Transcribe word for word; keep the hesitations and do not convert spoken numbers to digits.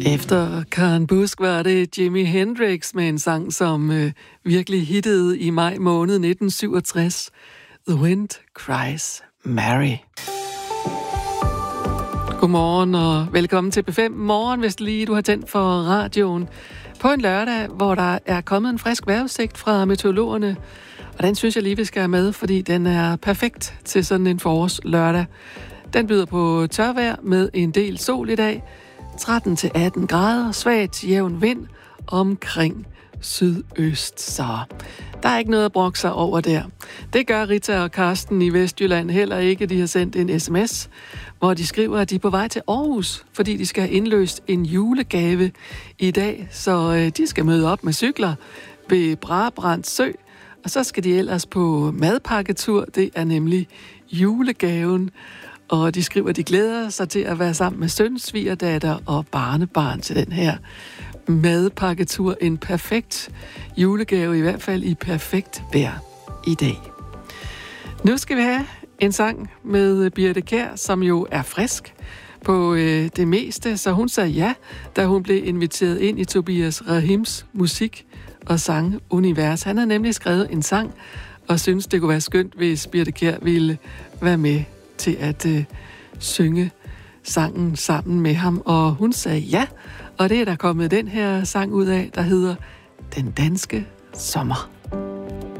Efter Karen Busk var det Jimi Hendrix med en sang, som øh, virkelig hittede i maj måned nitten syvogtres. The Wind Cries Mary. Godmorgen og velkommen til B fem Morgen, hvis lige du har tændt for radioen. På en lørdag, hvor der er kommet en frisk vejrudsigt fra meteorologerne. Og den synes jeg lige, vi skal have med, fordi den er perfekt til sådan en forårslørdag. Den byder på tørvejr med en del sol i dag. tretten til atten grader, svagt jævn vind omkring sydøst. Så der er ikke noget at brokke sig over der. Det gør Rita og Karsten i Vestjylland heller ikke. De har sendt en sms, hvor de skriver, at de er på vej til Aarhus, fordi de skal have indløst en julegave i dag. Så øh, de skal møde op med cykler ved Brabrand Sø, og så skal de ellers på madpakketur. Det er nemlig julegaven. Og de skriver, at de glæder sig til at være sammen med søn, svigerdatter og barnebarn til den her madpakketur. En perfekt julegave, i hvert fald i perfekt vejr i dag. Nu skal vi have en sang med Birthe Kjær, som jo er frisk på øh, det meste. Så hun sagde ja, da hun blev inviteret ind i Tobias Rahims musik- og sangunivers. Han har nemlig skrevet en sang, og synes, det kunne være skønt, hvis Birthe Kjær ville være med til at øh, synge sangen sammen med ham, og hun sagde ja, og det er der kommet den her sang ud af, der hedder Den Danske Sommer.